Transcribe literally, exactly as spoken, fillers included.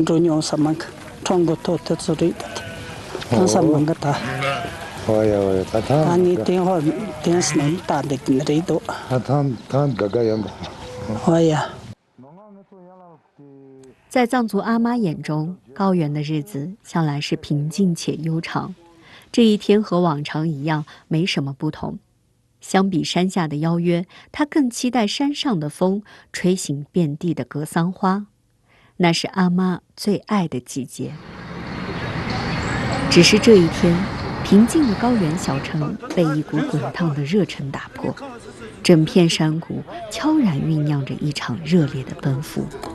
runyo sama ka chongo to to tsuri ta ta sama ka ta oya oya ta ta ta ni te ho te sne ta de kin re do ta ta ta ga ga yan oya。 在藏族阿妈眼中，高原的日子向来是平静且悠长。这一天和往常一样，没什么不同。相比山下的邀约，他更期待山上的风吹醒遍地的格桑花，那是阿妈最爱的季节。只是这一天，平静的高原小城被一股滚烫的热尘打破，整片山谷悄然酝酿着一场热烈的奔赴。